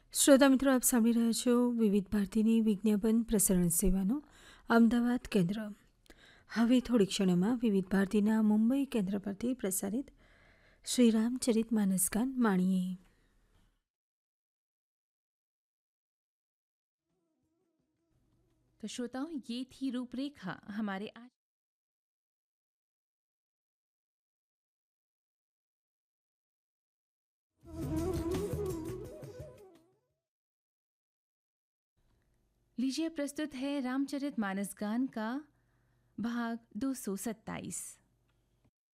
શ્રોતા મિત્રો, આપ સાંભળી રહ્યા છો વિવિધ ભારતીની વિજ્ઞાપન પ્રસારણ સેવાનું અમદાવાદ કેન્દ્ર. હવે થોડી ક્ષણોમાં વિવિધ ભારતીના મુંબઈ કેન્દ્ર પરથી પ્રસારિત શ્રી રામચરિત માનસગાન માણીએ. तो श्रोताओं, ये थी रूपरेखा हमारे आज। लीजिए, प्रस्तुत है रामचरित मानसगान का भाग 227।